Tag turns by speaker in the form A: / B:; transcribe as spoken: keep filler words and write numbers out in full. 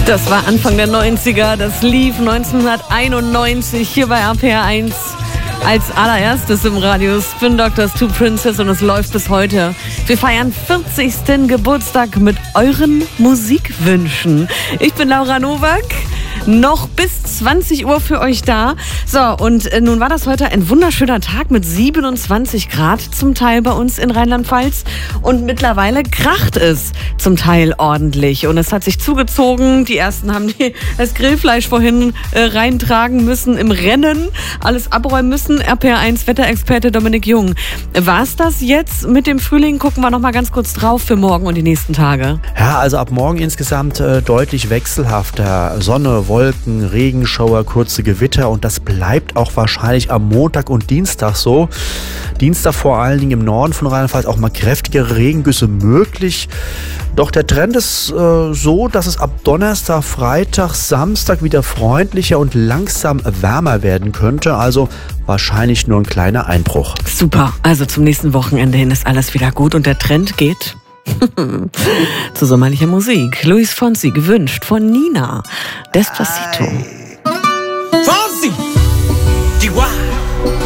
A: Das war Anfang der neunziger, das lief neunzehnhunderteinundneunzig hier bei A P R eins als allererstes im Radio. Spin Doctors, Two Princess, und es läuft bis heute. Wir feiern vierzigsten Geburtstag mit euren Musikwünschen. Ich bin Laura Nowak. Noch bis zwanzig Uhr für euch da. So, und äh, nun war das heute ein wunderschöner Tag mit siebenundzwanzig Grad zum Teil bei uns in Rheinland-Pfalz. Und mittlerweile kracht es zum Teil ordentlich. Und es hat sich zugezogen. Die ersten haben die, das Grillfleisch vorhin äh, reintragen müssen im Rennen. Alles abräumen müssen. R P R eins Wetterexperte Dominik Jung. War es das jetzt mit dem Frühling? Gucken wir noch mal ganz kurz drauf für morgen und die nächsten Tage.
B: Ja, also ab morgen insgesamt äh, deutlich wechselhafter. Sonne, Wolken, Regenschauer, kurze Gewitter, und das bleibt auch wahrscheinlich am Montag und Dienstag so. Dienstag vor allen Dingen im Norden von Rheinland-Pfalz auch mal kräftigere Regengüsse möglich. Doch der Trend ist äh, so, dass es ab Donnerstag, Freitag, Samstag wieder freundlicher und langsam wärmer werden könnte. Also wahrscheinlich nur ein kleiner Einbruch.
A: Super, also zum nächsten Wochenende hin ist alles wieder gut und der Trend geht zu sommerlicher Musik. Luis Fonsi, gewünscht von Nina. Despacito.
C: Fonsi! Chihuahua!